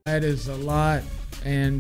That is a lot. And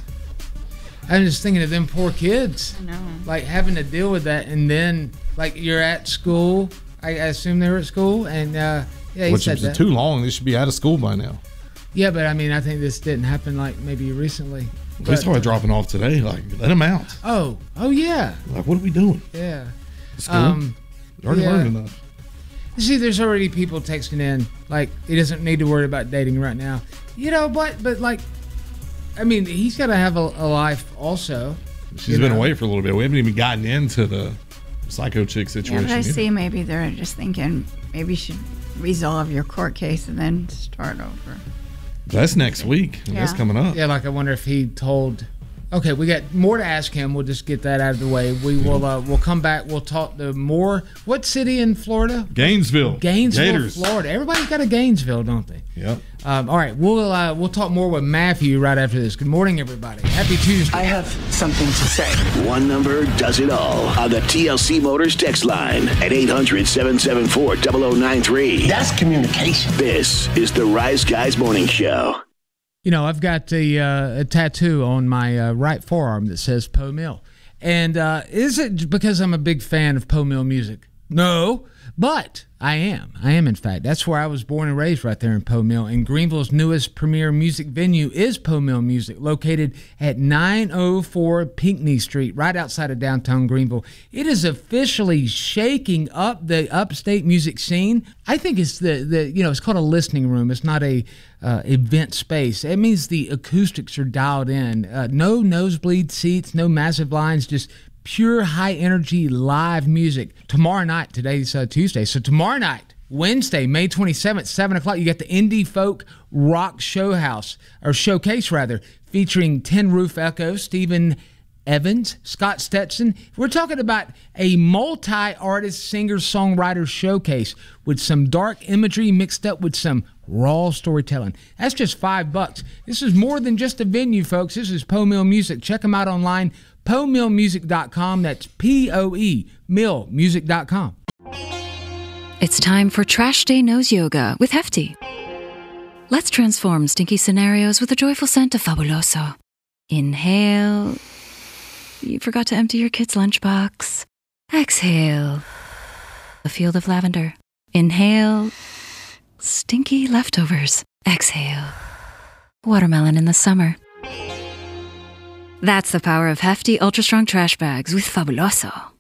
I'm just thinking of them poor kids. I know. Like having to deal with that. And then, like, you're at school. I assume they were at school. And, he Which said is that. too long. They should be out of school by now. Yeah, but I mean, I think this didn't happen, like, maybe recently. They started dropping off today. Like, let them out. Oh, yeah. Like, what are we doing? Yeah. School? You already learned enough. See, there's already people texting in, like, he doesn't need to worry about dating right now. You know, but like, I mean, he's got to have a life also. She's been away for a little bit. We haven't even gotten into the psycho chick Yeah, situation. but I see maybe they're just thinking maybe you should resolve your court case and then start over. That's next week. Yeah. That's coming up. Yeah, like I wonder if he told. Okay, we got more to ask him. We'll just get that out of the way. We will. We'll come back. We'll talk to more. What city in Florida? Gainesville, Gators. Florida. Everybody's got a Gainesville, don't they? Yep. All right, we'll talk more with Matthew right after this. Good morning, everybody. Happy Tuesday. I have something to say. One number does it all on the TLC Motors text line at 800-774-0093. That's communication. This is the Rise Guys Morning Show. You know, I've got a tattoo on my right forearm that says Poe Mill. And is it because I'm a big fan of Poe Mill music? No, but I am. In fact. That's where I was born and raised, right there in Poe Mill. And Greenville's newest premier music venue is Poe Mill Music, located at 904 Pinckney Street, right outside of downtown Greenville. It is officially shaking up the upstate music scene. I think it's it's called a listening room. It's not a event space. It means the acoustics are dialed in. No nosebleed seats, no massive lines, just pure high-energy live music. Tomorrow night, today's Tuesday, so tomorrow night, Wednesday, May 27th, 7 o'clock, you got the Indie Folk Rock Showcase, featuring Tin Roof Echo, Stephen Evans, Scott Stetson. We're talking about a multi-artist singer-songwriter showcase with some dark imagery mixed up with some raw storytelling. That's just $5. This is more than just a venue, folks. This is Poe Mill Music. Check them out online, PoeMillMusic.com. That's P-O-E, millmusic.com. It's time for Trash Day Nose Yoga with Hefty. Let's transform stinky scenarios with the joyful scent of Fabuloso. Inhale. You forgot to empty your kid's lunchbox. Exhale. A field of lavender. Inhale. Stinky leftovers. Exhale. Watermelon in the summer. That's the power of Hefty Ultra Strong Trash Bags with Fabuloso.